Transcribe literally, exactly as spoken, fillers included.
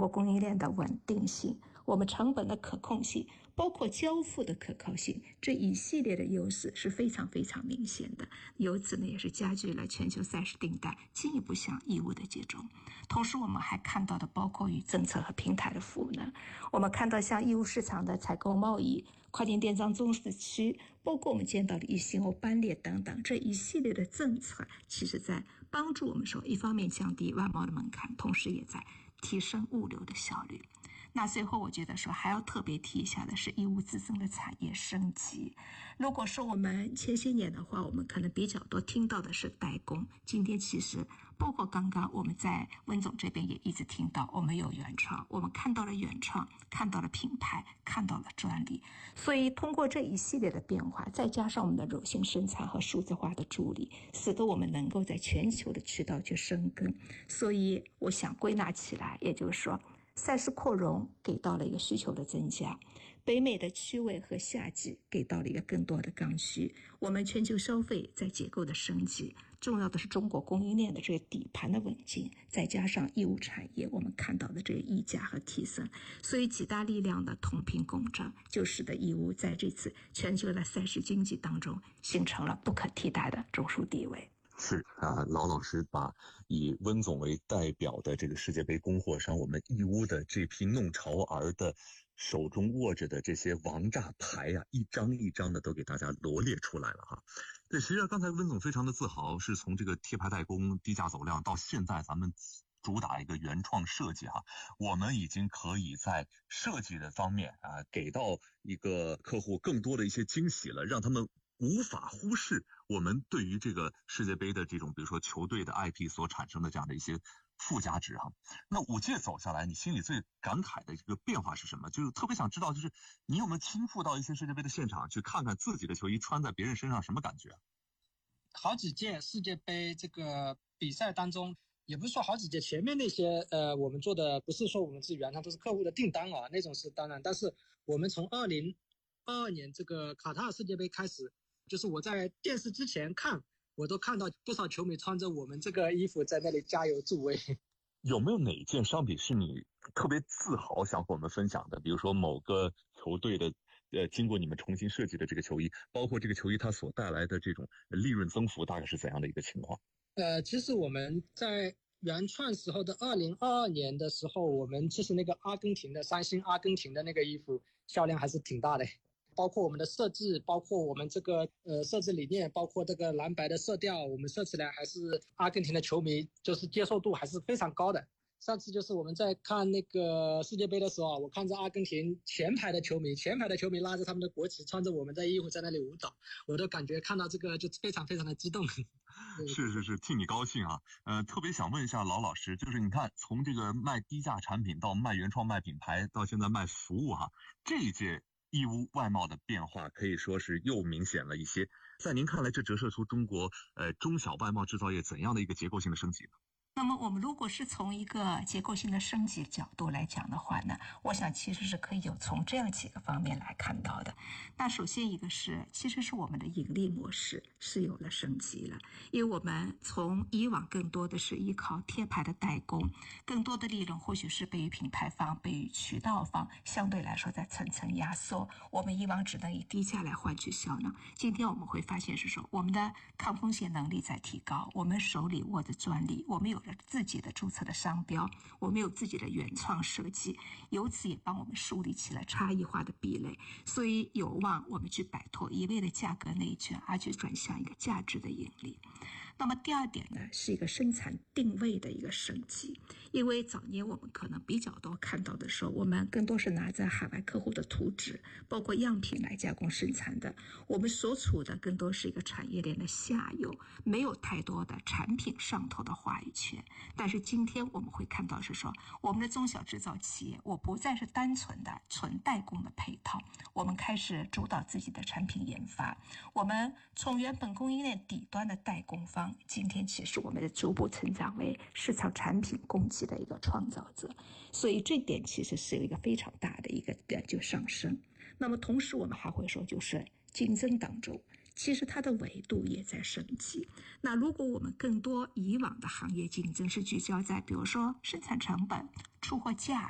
国供应链的稳定性，我们成本的可控性，包括交付的可靠性，这一系列的优势是非常非常明显的。由此呢，也是加剧了全球赛事订单进一步向义乌的集中。同时，我们还看到的包括与政策和平台的赋能。我们看到像义乌市场的采购贸易、跨境电商中市区，包括我们见到的一星欧班列等等，这一系列的政策，其实在帮助我们说，一方面降低外贸的门槛，同时也在提升物流的效率。那最后我觉得说还要特别提一下的是义乌自身的产业升级。如果说我们前些年的话，我们可能比较多听到的是代工，今天其实包括刚刚我们在温总这边也一直听到，我们有原创，我们看到了原创，看到了品牌，看到了专利。所以通过这一系列的变化，再加上我们的柔性生产和数字化的助力，使得我们能够在全球的渠道去生根。所以我想归纳起来，也就是说赛事扩容给到了一个需求的增加，北美的区位和夏季给到了一个更多的刚需，我们全球消费在结构的升级，重要的是中国供应链的这个底盘的稳健，再加上义乌产业我们看到的这个溢价和提升，所以几大力量的同频共振，就使得义乌在这次全球的赛事经济当中形成了不可替代的中枢地位。 是啊，老老师把以温总为代表的这个世界杯供货商，我们义乌的这批弄潮儿的手中握着的这些王炸牌啊，一张一张的都给大家罗列出来了哈。对，实际上刚才温总非常的自豪，是从这个贴牌代工、低价走量到现在咱们主打一个原创设计哈，我们已经可以在设计的方面啊，给到一个客户更多的一些惊喜了，让他们无法忽视我们对于这个世界杯的这种比如说球队的 I P 所产生的这样的一些附加值哈。那五届走下来，你心里最感慨的一个变化是什么？就是特别想知道，就是你有没有亲赴到一些世界杯的现场去看看自己的球衣穿在别人身上什么感觉啊？ 好几届世界杯这个比赛当中，也不是说好几届，前面那些呃我们做的不是说我们是原创，都是客户的订单啊，那种是当然。但是我们从二零二二年这个卡塔尔世界杯开始，就是我在电视之前看，我都看到不少球迷穿着我们这个衣服在那里加油助威。 有没有哪一件商品是你特别自豪想和我们分享的？比如说某个球队的呃，经过你们重新设计的这个球衣，包括这个球衣它所带来的这种利润增幅大概是怎样的一个情况？ 呃，其实我们在原创时候的二零二二年的时候，我们其实那个阿根廷的三星阿根廷的那个衣服销量还是挺大的。包括我们的设置，包括我们这个呃设置理念，包括这个蓝白的色调，我们设起来还是阿根廷的球迷就是接受度还是非常高的。上次就是我们在看那个世界杯的时候，我看着阿根廷前排的球迷，前排的球迷拉着他们的国旗，穿着我们的衣服在那里舞蹈，我都感觉看到这个就非常非常的激动。 是是是，替你高兴啊！呃，特别想问一下老老师，就是你看从这个卖低价产品到卖原创、卖品牌，到现在卖服务哈，这一届义乌外贸的变化可以说是又明显了一些。在您看来，这折射出中国呃中小外贸制造业怎样的一个结构性的升级呢？ 那么我们如果是从一个结构性的升级角度来讲的话呢，我想其实是可以有从这样几个方面来看到的。那首先一个是，其实是我们的盈利模式是有了升级了，因为我们从以往更多的是依靠贴牌的代工，更多的利润或许是被于品牌方、被于渠道方相对来说在层层压缩，我们以往只能以低价来换取效能。今天我们会发现是说，我们的抗风险能力在提高，我们手里握着专利，我们有了自己的注册的商标，我们有自己的原创设计，由此也帮我们树立起了差异化的壁垒，所以有望我们去摆脱一味的价格内卷，而去转向一个价值的盈利。那么第二点呢，是一个生产定位的一个升级，因为早年我们可能比较多看到的时候，我们更多是拿着海外客户的图纸，包括样品来加工生产的，我们所处的更多是一个产业链的下游，没有太多的产品上头的话语权。但是今天我们会看到是说，我们的中小制造企业，我不再是单纯的纯代工的配套，我们开始主导自己的产品研发，我们从原本供应链底端的代工方，今天其实我们的逐步成长为市场产品供给的一个创造者，所以这点其实是有一个非常大的一个就上升。那么同时我们还会说，就是竞争当中其实它的维度也在升级。那如果我们更多以往的行业竞争是聚焦在比如说生产成本、出货价